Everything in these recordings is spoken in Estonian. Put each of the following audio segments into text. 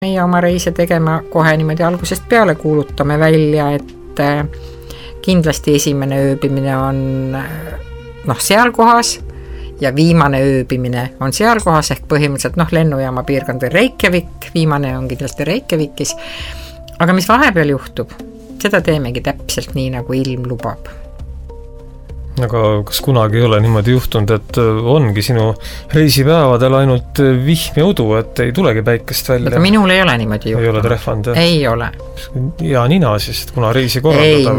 meie oma reise tegema kohe niimoodi algusest peale kuulutame välja, et kindlasti esimene ööbimine on seal kohas ja viimane ööbimine on seal kohas ehk põhimõtteliselt lennujaama piirkond või Reykjavik, viimane on kindlasti Reykjavikis. Aga mis vahepeal juhtub, seda teemegi täpselt nii, nagu ilm lubab. Aga kas kunagi ei ole niimoodi juhtunud, et ongi sinu reisipäevadel ainult vihm ja udu, et ei tulegi päikest välja? Aga minul ei ole niimoodi juhtunud. Ei ole trehvanud? Ei ole. Ja nina siis, et kuna reisi korraldada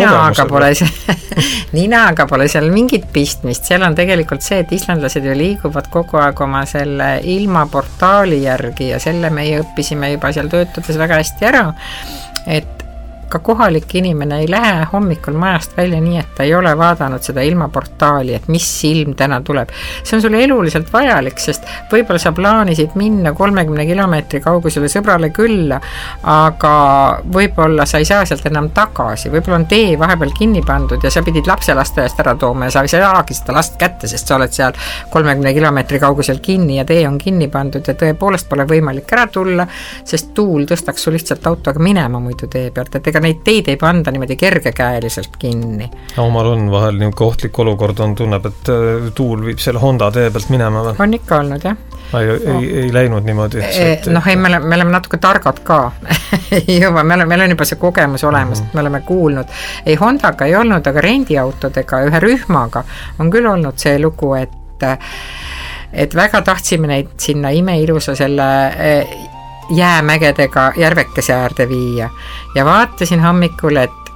ninaga pole seal mingit pistmist. Seal on tegelikult see, et islandlased ju liiguvad kogu aeg oma selle ilmaportaali järgi ja selle meie õppisime juba seal töötades väga hästi ära, et ka kohalik inimene ei lähe hommikul majast välja nii, et ta ei ole vaadanud seda ilmaportaali, et mis ilm täna tuleb. See on sulle eluliselt vajalik, sest võib-olla sa plaanisid minna 30 kilomeetri kaugusele sõbrale külla, aga võib-olla sa ei saa sealt enam tagasi, võib-olla on tee vahepeal kinni pandud ja sa pidid lapse lasteaiast ära tooma ja sa ei saagi seda last kätte, sest sa oled seal 30 kilomeetri kaugusel kinni ja tee on kinni pandud ja tõepoolest pole võimalik ära tulla, sest tuul tõstaks su lihtsalt autoga minema muidu tee pealt, et ega neid teid ei panda niimoodi kergekäeliselt kinni. Omal on vahel nii ohtlik olukord on, tunneb, et tuul viib selle Honda tee pealt minema või? On ikka olnud, jah. Ei läinud niimoodi? Me oleme natuke targad ka. meil on juba see kogemus olemas, me oleme kuulnud. Ei, Hondaga ei olnud, aga rendiautodega, ühe rühmaga on küll olnud see lugu, et väga tahtsime neid sinna imeilusa selle jäämägedega järvekese äärde viia ja vaatasin hommikul, et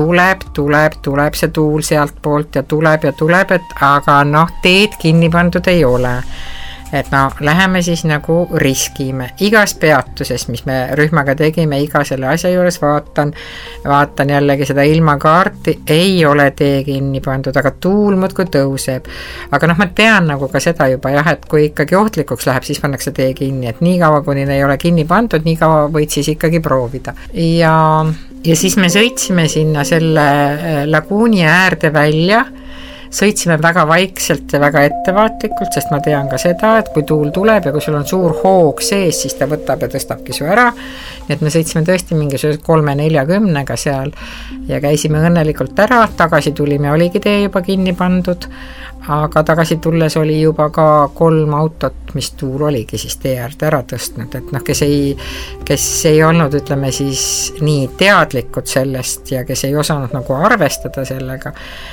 tuleb see tuul sealt poolt ja tuleb, et aga teed kinni pandud ei ole. Et läheme siis nagu riskime. Igas peatuses, mis me rühmaga tegime, iga selle asja juures vaatan jällegi seda ilmakaarti, ei ole tee kinni pandud, aga tuul muudkui tõuseb. Aga ma tean nagu ka seda juba et kui ikkagi ohtlikuks läheb, siis pannakse tee kinni, et nii kaua, kuni ei ole kinni pandud, nii kaua võid siis ikkagi proovida. Ja siis me sõitsime sinna selle laguuni äärde välja, sõitsime väga vaikselt ja väga ettevaatlikult, sest ma tean ka seda, et kui tuul tuleb ja kui sul on suur hoog sees, siis ta võtab ja tõstabki su ära. Nii et me sõitsime tõesti mingisuguse 3-40 seal ja käisime õnnelikult ära, tagasi tulime, oligi tee juba kinni pandud, aga tagasi tulles oli juba ka 3 autot, mis tuul oligi siis tee äärde ära tõstnud, et kes ei olnud, ütleme siis nii teadlikud sellest ja kes ei osanud nagu arvestada sellega,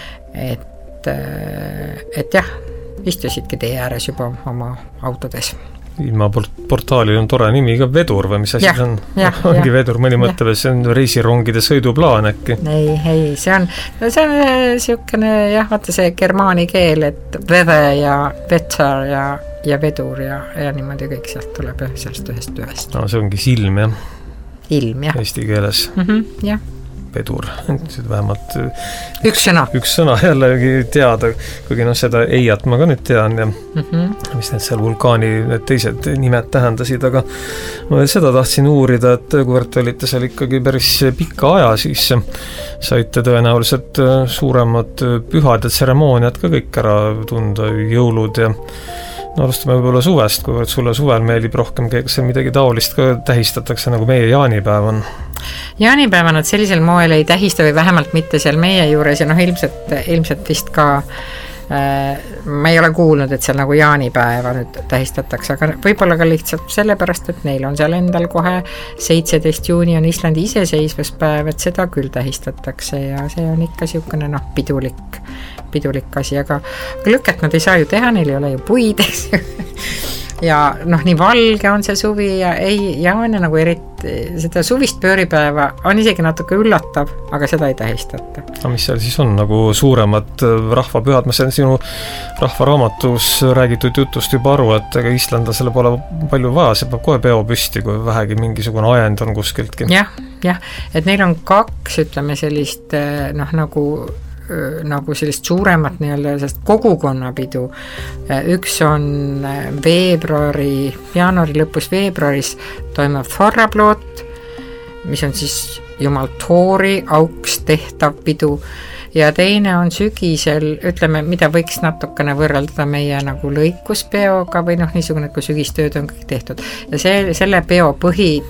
et jah, istusidki tee ääres juba oma autodes. Ilmaportaalil on tore nimi ka vedur või mis asi see on? Ongi vedur, mõni mõtleb, et see on reisirongide sõiduplaan äkki? Ei, see on siukene, vaata see germaani keel, et vede ja vetsar ja vedur ja niimoodi kõik sealt tuleb sellest ühest. No see ongi silm, jah? Ilm, jah. Eesti keeles? Jah. Vedur, vähemalt üks sõna jällegi teada, kuigi seda eiat ma ka nüüd tean ja mis need seal vulkaani need teised nimed tähendasid, aga ma seda tahtsin uurida, et kuivõrd te olite seal ikkagi päris pika aja, siis saite tõenäoliselt suuremad pühad ja tseremooniad ka kõik ära tunda, jõulud ja alustame võib-olla suvest, kuivõrd sulle suvel meeldib rohkem, kas midagi taolist ka tähistatakse, nagu meie jaanipäev on? Jaanipäeva nad sellisel moel ei tähista või vähemalt mitte seal meie juures ja ilmselt vist ka ma ei ole kuulnud, et seal nagu jaanipäeva nüüd tähistatakse, aga võib-olla ka lihtsalt sellepärast, et neil on seal endal kohe 17. juuni on Islandi iseseisvuspäev, et seda küll tähistatakse ja see on ikka siukene pidulik asi, aga lõket nad ei saa ju teha, neil ei ole ju puid, ja nii valge on see suvi ja Jaania nagu eriti seda suvist pööripäeva on isegi natuke üllatav, aga seda ei tähistata. Aga mis seal siis on nagu suuremad rahvapühad? Ma sain sinu rahvaraamatus räägitud jutust juba aru, et ega islandlasele pole palju vaja, see peab kohe peo püsti, kui vähegi mingisugune ajend on kuskiltki. Jah, et neil on 2, ütleme sellist nagu sellist suuremat sellist kogukonnapidu. Üks on jaanuari lõpus veebruaris toimub Þorrablót, mis on siis Jumal Thori auks tehtav pidu ja teine on sügisel, ütleme, mida võiks natukene võrreldada meie nagu lõikuspeoga või niisugune, kui sügistööd on kõik tehtud. Ja selle peo